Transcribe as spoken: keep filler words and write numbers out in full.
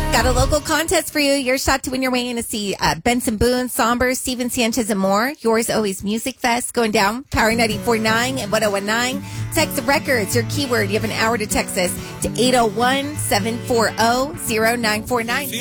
Got a local contest for you. Your shot to win your way in to see uh, Benson Boone, Somber, Steven Sanchez, and more. Yours always Music Fest going down. Power ninety-four point nine and one oh one nine. Text records, your keyword. You have an hour to text us to eight oh one, seven four zero, zero nine four nine.